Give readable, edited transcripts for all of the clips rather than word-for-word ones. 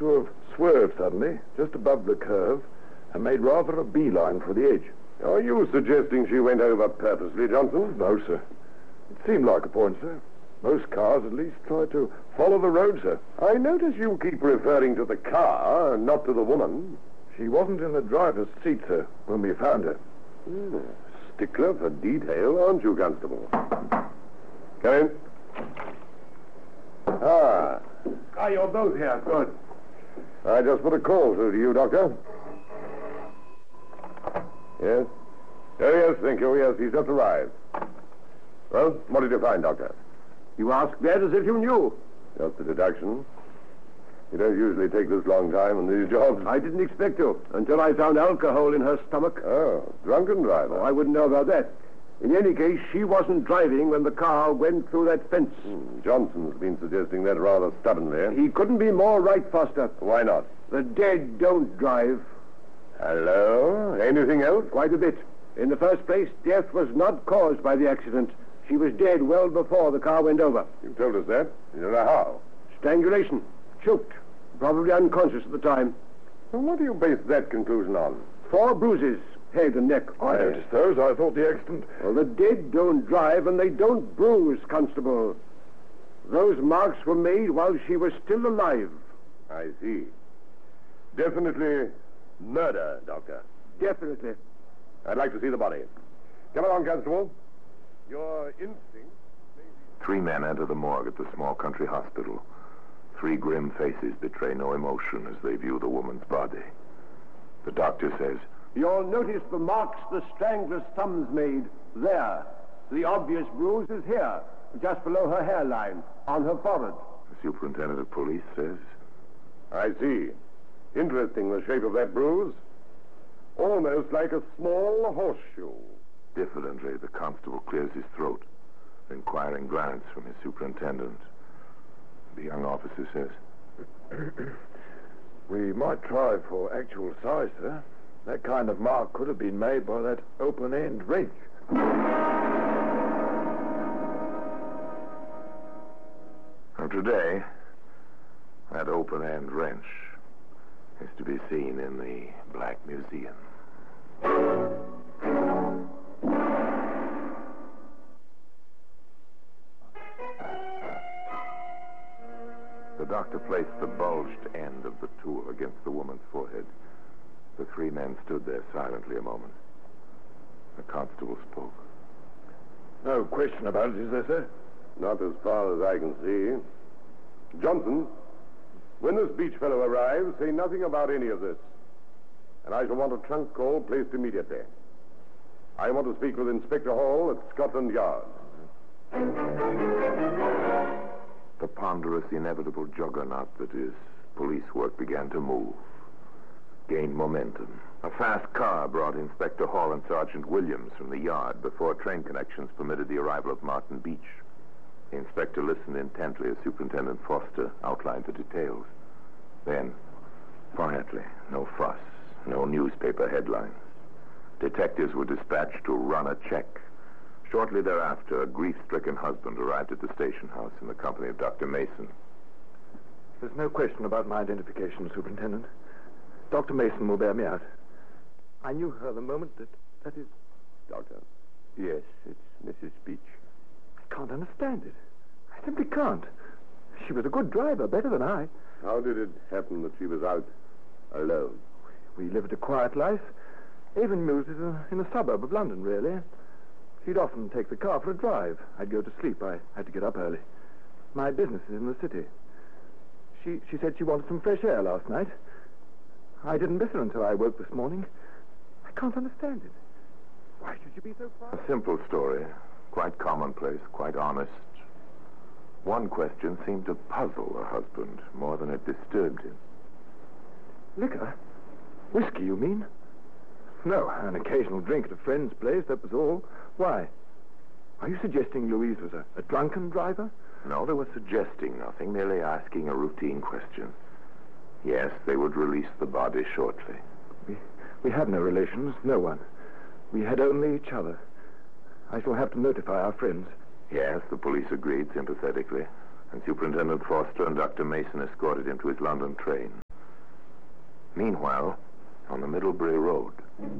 to have swerved suddenly, just above the curve, and made rather a beeline for the edge. Are you suggesting she went over purposely, Johnson? No, sir. It seemed like a point, sir. Most cars, at least, try to follow the road, sir. I notice you keep referring to the car, not to the woman. She wasn't in the driver's seat, sir, when we found her. Stickler for detail, aren't you, Constable? Come in. You're both here. Good. I just put a call through to you, Doctor. Yes? Oh, yes, thank you. Yes, he's just arrived. Well, what did you find, Doctor? You ask that as if you knew. Just a deduction. You don't usually take this long time on these jobs. I didn't expect to, until I found alcohol in her stomach. Oh, drunken driver. I wouldn't know about that. In any case, she wasn't driving when the car went through that fence. Johnson's been suggesting that rather stubbornly. He couldn't be more right, Foster. Why not? The dead don't drive. Hello? Anything else? Quite a bit. In the first place, death was not caused by the accident. She was dead well before the car went over. You told us that. You don't know how. Strangulation. Choked. Probably unconscious at the time. Well, what do you base that conclusion on? 4 bruises. Head and neck. I noticed those. I thought the accident... Well, the dead don't drive and they don't bruise, Constable. Those marks were made while she was still alive. I see. Definitely murder, Doctor. Definitely. I'd like to see the body. Come along, Constable. Your instinct... 3 men enter the morgue at the small country hospital. 3 grim faces betray no emotion as they view the woman's body. The doctor says, You'll notice the marks the strangler's thumbs made there. The obvious bruise is here, just below her hairline, on her forehead. The superintendent of police says, I see. Interesting, the shape of that bruise. Almost like a small horseshoe. Diffidently, the constable clears his throat, an inquiring glance from his superintendent. The young officer says, We might try for actual size, sir. That kind of mark could have been made by that open-end wrench. And today, that open-end wrench is to be seen in the Black Museum. The doctor placed the bulged end of the tool against the woman's forehead. The 3 men stood there silently a moment. The constable spoke. No question about it, is there, sir? Not as far as I can see. Johnson, when this beach fellow arrives, say nothing about any of this. And I shall want a trunk call placed immediately. I want to speak with Inspector Hall at Scotland Yard. The ponderous, inevitable juggernaut that is police work began to move, gained momentum. A fast car brought Inspector Hall and Sergeant Williams from the yard before train connections permitted the arrival of Martin Beach. The inspector listened intently as Superintendent Foster outlined the details. Then, quietly, no fuss, no newspaper headlines. Detectives were dispatched to run a check. Shortly thereafter, a grief-stricken husband arrived at the station house in the company of Dr. Mason. There's no question about my identification, Superintendent. Dr. Mason will bear me out. I knew her the moment that is... Doctor? Yes, it's Mrs. Beach. I can't understand it. I simply can't. She was a good driver, better than I. How did it happen that she was out alone? We lived a quiet life. Avonmews is in a suburb of London, really. She'd often take the car for a drive. I'd go to sleep. I had to get up early. My business is in the city. She said she wanted some fresh air last night. I didn't miss her until I woke this morning. I can't understand it. Why should you be so far? A simple story, quite commonplace, quite honest. One question seemed to puzzle the husband more than it disturbed him. Liquor? Whiskey, you mean? No, an occasional drink at a friend's place, that was all. Why? Are you suggesting Louise was a drunken driver? No, they were suggesting nothing, merely asking a routine question. Yes, they would release the body shortly. We had no relations, no one. We had only each other. I shall have to notify our friends. Yes, the police agreed sympathetically, and Superintendent Foster and Dr. Mason escorted him to his London train. Meanwhile, on the Middlebury Road.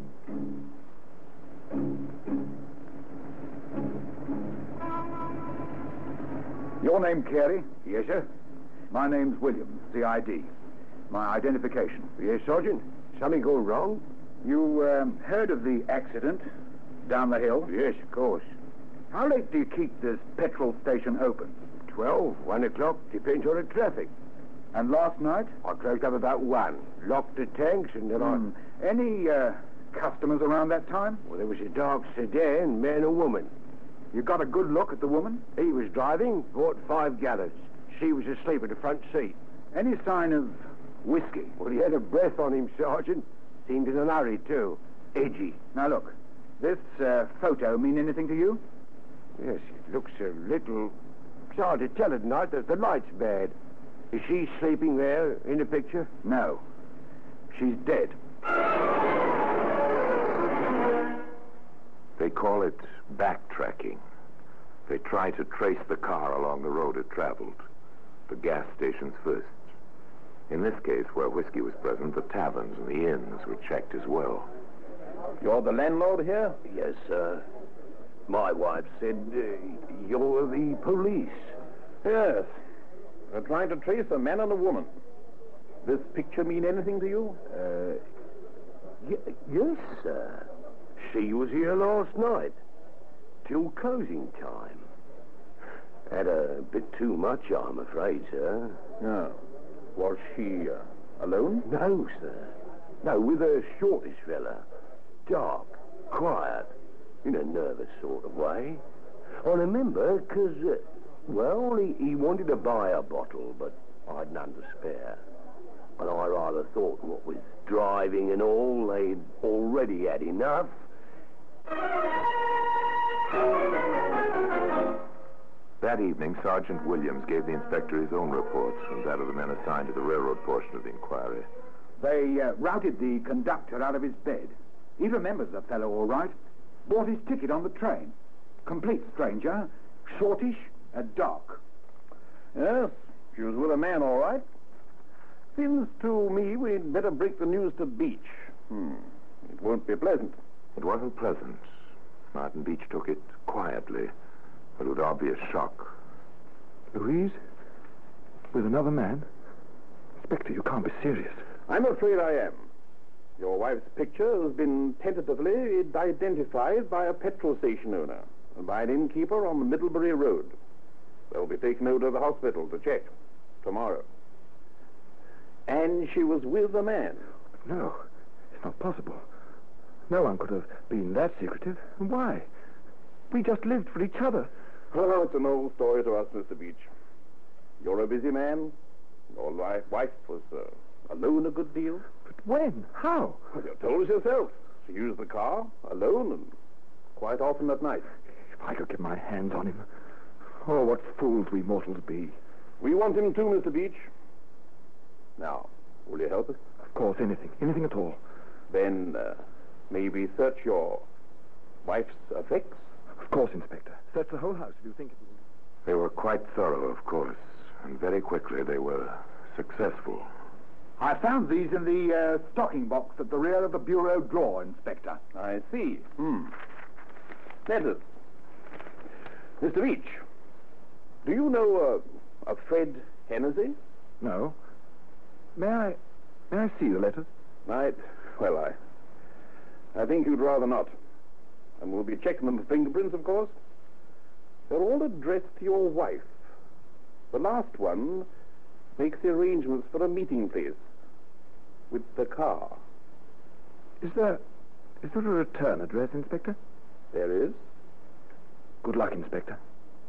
Your name, Carey? Yes, sir. My name's Williams, CID. My identification. Yes, Sergeant. Something go wrong? You heard of the accident down the hill? Yes, of course. How late do you keep this petrol station open? 12, 1 o'clock, depends on the traffic. And last night? I closed up about 1, locked the tanks, and then Any customers around that time? Well, there was a dark sedan, man and woman. You got a good look at the woman? He was driving, bought 5 gallons. She was asleep in the front seat. Any sign of whiskey? Well, he had a breath on him, Sergeant. Seemed in a hurry, too. Edgy. Now, look, this photo mean anything to you? Yes, it looks a little... It's hard to tell at night. The light's bad. Is she sleeping there in the picture? No. She's dead. They call it backtracking. They try to trace the car along the road it traveled. The gas stations first. In this case, where whiskey was present, the taverns and the inns were checked as well. You're the landlord here? Yes, sir. My wife said you're the police. Yes. We're trying to trace a man and a woman. This picture mean anything to you? Yes, sir. She was here last night, till closing time. Had a bit too much, I'm afraid, sir. No. Was she alone? No, sir. No, with a shortish fella. Dark, quiet, in a nervous sort of way. I remember, because, he wanted to buy a bottle, but I'd none to spare. And I rather thought what with driving and all, they'd already had enough. That evening, Sergeant Williams gave the inspector his own report and that of the men assigned to the railroad portion of the inquiry. They routed the conductor out of his bed. He remembers the fellow all right. Bought his ticket on the train. Complete stranger. Shortish and dark. Yes, she was with a man, all right. Seems to me we'd better break the news to Beach. It won't be pleasant. It wasn't pleasant. Martin Beach took it quietly, but with obvious shock. Louise? With another man? Inspector, you can't be serious. I'm afraid I am. Your wife's picture has been tentatively identified by a petrol station owner and by an innkeeper on the Middlebury Road. They'll be taken over to the hospital to check tomorrow. And she was with a man. No, it's not possible. No one could have been that secretive. And why? We just lived for each other. Oh, it's an old story to us, Mr. Beach. You're a busy man. Your wife was alone a good deal. But when? How? Well, you told us yourself. She used the car alone and quite often at night. If I could get my hands on him. Oh, what fools we mortals be. We want him too, Mr. Beach. Now, will you help us? Of course, anything. Anything at all. Then, maybe search your wife's effects? Of course, Inspector. Search the whole house if you think it will. They were quite thorough, of course, and very quickly they were successful. I found these in the stocking box at the rear of the bureau drawer, Inspector. I see. Letters. Mr. Beach, do you know a Fred Hennessy? No. May I see the letters? I think you'd rather not. And we'll be checking them for fingerprints, of course. They're all addressed to your wife. The last one makes the arrangements for a meeting place with the car. Is there a return address, Inspector? There is. Good luck, Inspector.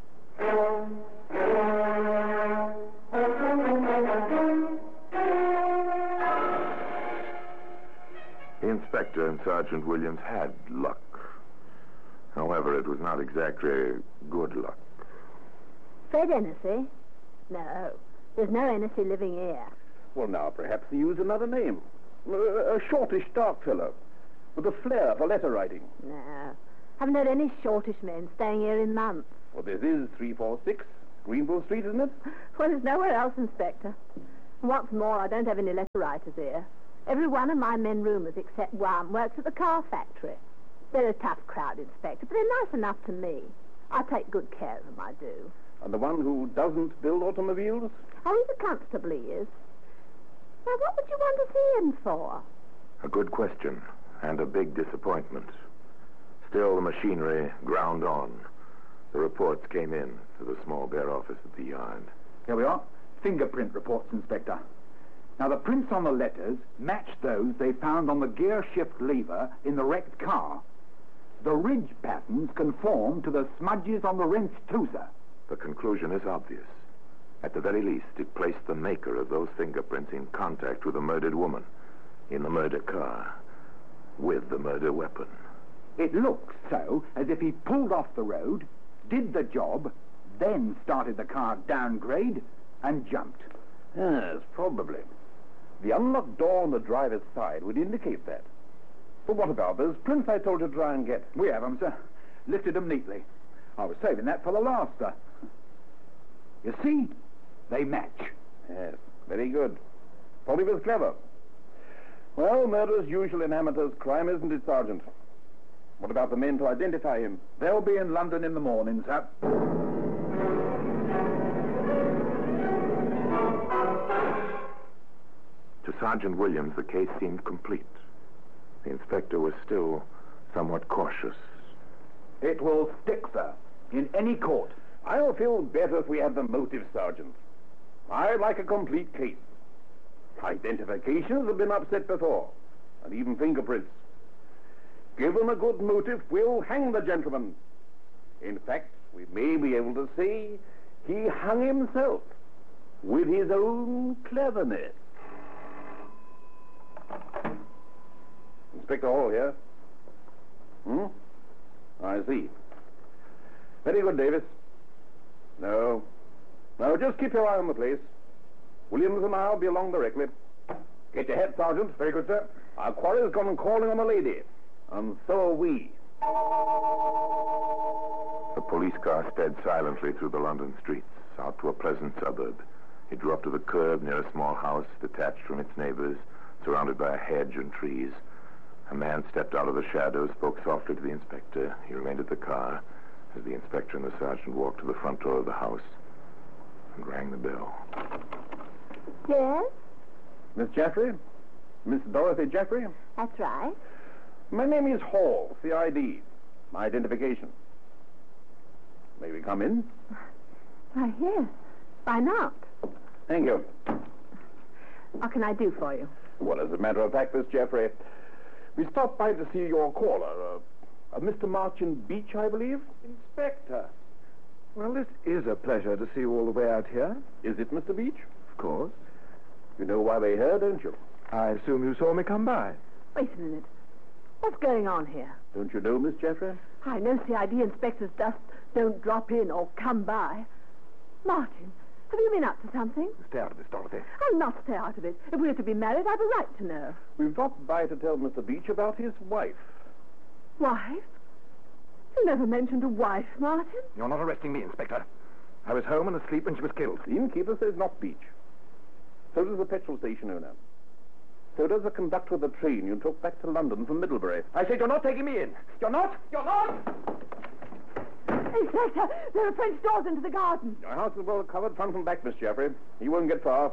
The inspector and Sergeant Williams had luck. However, it was not exactly good luck. Fred Hennessy? No, there's no Hennessy living here. Well, now, perhaps he used another name. A shortish, dark fellow with a flair for letter writing. No, haven't had any shortish men staying here in months. Well, this is 346 Greenville Street, isn't it? Well, there's nowhere else, Inspector. What's more, I don't have any letter writers here. Every one of my men roomers except one works at the car factory. They're a tough crowd, Inspector, but they're nice enough to me. I take good care of them, I do. And the one who doesn't build automobiles? Oh, he's a constable, he is. Now, what would you want to see him for? A good question, and a big disappointment. Still, the machinery ground on. The reports came in to the small bare office at the yard. Here we are. Fingerprint reports, Inspector. Now, the prints on the letters match those they found on the gear shift lever in the wrecked car. The ridge patterns conform to the smudges on the wrench, too, sir. The conclusion is obvious. At the very least, it placed the maker of those fingerprints in contact with the murdered woman, in the murder car, with the murder weapon. It looks so as if he pulled off the road, did the job, then started the car downgrade and jumped. Yes, probably. The unlocked door on the driver's side would indicate that. But what about those prints I told you to try and get? We have them, sir. Lifted them neatly. I was saving that for the last, sir. You see? They match. Yes, very good. Thought he was clever. Well, murder's usual in amateurs' crime, isn't it, Sergeant? What about the men to identify him? They'll be in London in the morning, sir. To Sergeant Williams, the case seemed complete. The inspector was still somewhat cautious. It will stick, sir, in any court. I'll feel better if we have the motive, Sergeant. I like a complete case. Identifications have been upset before, and even fingerprints. Give them a good motive, we'll hang the gentleman. In fact, we may be able to say he hung himself with his own cleverness. Inspector Hall here. I see. Very good, Davis. No, just keep your eye on the place. Williams and I'll be along directly. Get your head, Sergeant. Very good, sir. Our quarry's gone calling on a lady, and so are we. The police car sped silently through the London streets, out to a pleasant suburb. It drew up to the curb near a small house detached from its neighbors, surrounded by a hedge and trees. A man stepped out of the shadow, spoke softly to the inspector. He remained at the car as the inspector and the sergeant walked to the front door of the house and rang the bell. Yes? Miss Jaffrey? Miss Dorothy Jaffrey? That's right. My name is Hall, CID. My identification. May we come in? Why, yes. Why not? Thank you. What can I do for you? Well, as a matter of fact, Miss Jaffrey, we stopped by to see your caller, Mr. Martin Beach, I believe. Inspector. Well, this is a pleasure to see you all the way out here. Is it Mr. Beach? Of course. You know why we're here, don't you? I assume you saw me come by. Wait a minute. What's going on here? Don't you know, Miss Jaffrey? I know CID inspectors just don't drop in or come by. Martin, have you been up to something? Stay out of this, Dorothy. I'll not stay out of it. If we're to be married, I've a right to know. We've dropped by to tell Mr. Beach about his wife. Wife? You never mentioned a wife, Martin. You're not arresting me, Inspector. I was home and asleep when she was killed. The innkeeper says not Beach. So does the petrol station owner. So does the conductor of the train you took back to London from Middlebury. I said you're not taking me in. You're not! You're not! Inspector, there are French doors into the garden. Your house is well covered front and back, Miss Jaffrey. He won't get far.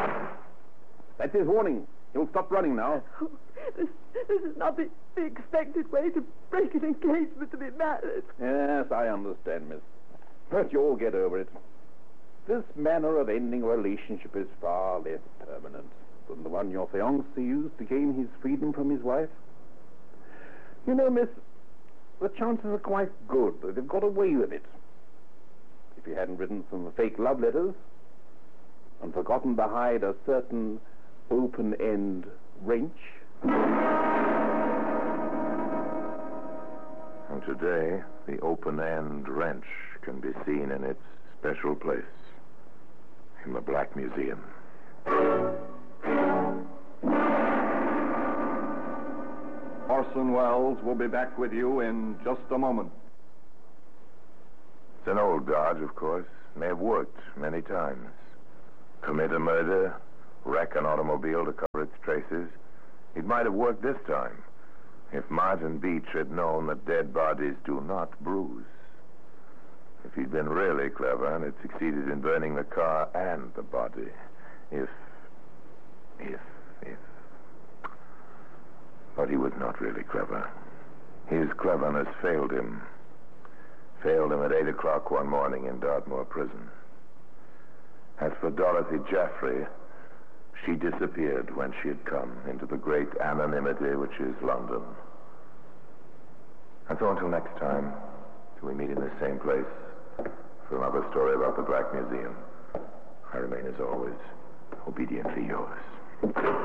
That's his warning. He'll stop running now. Oh, this is not the expected way to break an engagement to be married. Yes, I understand, miss. But you'll get over it. This manner of ending a relationship is far less permanent than the one your fiancé used to gain his freedom from his wife. You know, miss, the chances are quite good that they've got away with it. If he hadn't written some fake love letters and forgotten to hide a certain open-end wrench. And today, the open-end wrench can be seen in its special place, in the Black Museum. Orson Welles will be back with you in just a moment. It's an old dodge, of course. May have worked many times. Commit a murder, wreck an automobile to cover its traces, It might have worked this time if Martin Beach had known that dead bodies do not bruise. If he'd been really clever and had succeeded in burning the car and the body. If. But he was not really clever. His cleverness failed him. Failed him at 8 o'clock one morning in Dartmoor prison. As for Dorothy Jaffrey, she disappeared when she had come into the great anonymity which is London. And so until next time, till we meet in the same place for another story about the Black Museum, I remain as always obediently yours.